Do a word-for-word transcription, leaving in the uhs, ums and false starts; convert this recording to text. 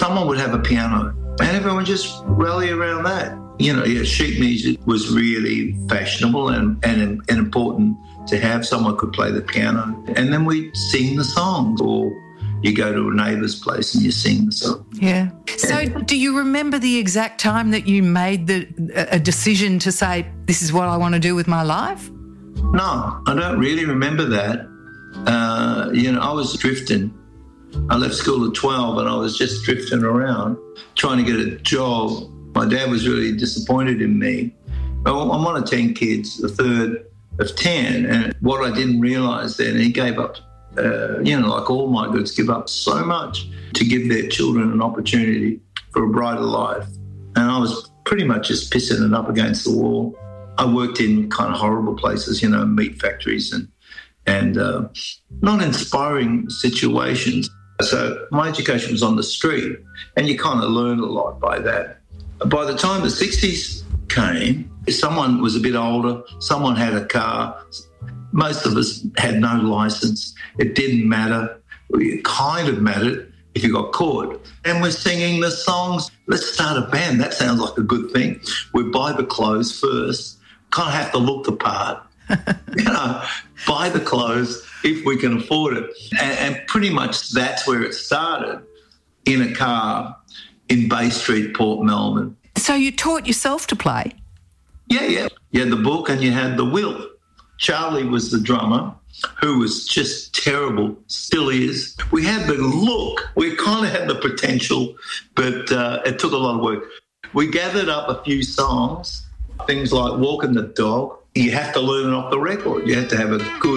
someone would have a piano and everyone just rally around that. You know, yeah, sheet music was really fashionable and, and, and important to have. Someone could play the piano. And then we'd sing the songs, or you go to a neighbour's place and you sing the song. Yeah. So do you remember the exact time that you made the a decision to say, this is what I want to do with my life? No, I don't really remember that. Uh, you know, I was drifting. I left school at twelve and I was just drifting around trying to get a job. My dad was really disappointed in me. I'm one of ten kids, the third of ten, and what I didn't realise then, he gave up, uh, you know, like all my goods, give up so much to give their children an opportunity for a brighter life. And I was pretty much just pissing it up against the wall. I worked in kind of horrible places, you know, meat factories and, and uh, not inspiring situations. So my education was on the street, and you kind of learn a lot by that. By the time the sixties came, someone was a bit older, someone had a car. Most of us had no licence. It didn't matter. It kind of mattered if you got caught. And we're singing the songs. Let's start a band. That sounds like a good thing. We buy the clothes first, kind of have to look the part. You know, buy the clothes if we can afford it. And, and pretty much that's where it started, in a car in Bay Street, Port Melbourne. So you taught yourself to play? Yeah, yeah. You had the book and you had the will. Charlie was the drummer, who was just terrible, still is. We had the look. We kind of had the potential, but uh, it took a lot of work. We gathered up a few songs, things like Walking the Dog. You have to learn it off the record. You have to have a good